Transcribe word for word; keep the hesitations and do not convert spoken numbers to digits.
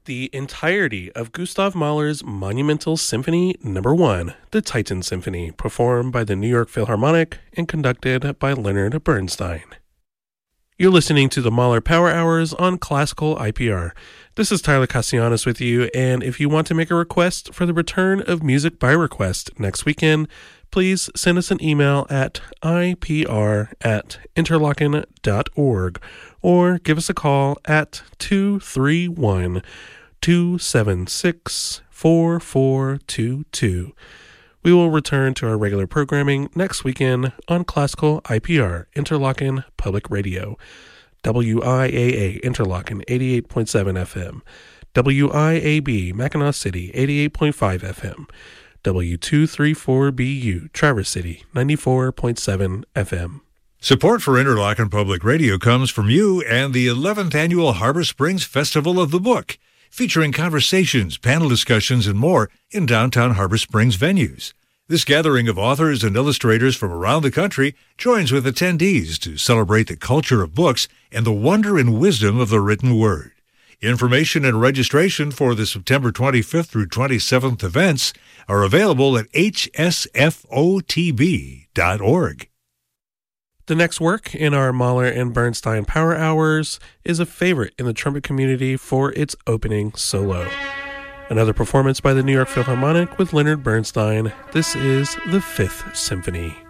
the entirety of Gustav Mahler's monumental Symphony Number One, the Titan Symphony, performed by the New York Philharmonic and conducted by Leonard Bernstein. You're listening to the Mahler Power Hours on Classical I P R. This is Tyler Castellanos with you, and if you want to make a request for the return of Music by Request next weekend, please send us an email at ipr at interlochen dot org or give us a call at two three one, two seven six, four four two two. We will return to our regular programming next weekend on Classical I P R, Interlochen Public Radio, W I A A Interlochen eighty-eight point seven F M, W I A B Mackinac City eighty-eight point five F M, W two thirty-four B U Traverse City ninety-four point seven F M. Support for Interlochen Public Radio comes from you and the eleventh Annual Harbor Springs Festival of the Book, featuring conversations, panel discussions, and more in downtown Harbor Springs venues. This gathering of authors and illustrators from around the country joins with attendees to celebrate the culture of books and the wonder and wisdom of the written word. Information and registration for the September twenty-fifth through twenty-seventh events are available at h s f o t b dot org. The next work in our Mahler and Bernstein Power Hours is a favorite in the trumpet community for its opening solo. Another performance by the New York Philharmonic with Leonard Bernstein. This is the Fifth Symphony.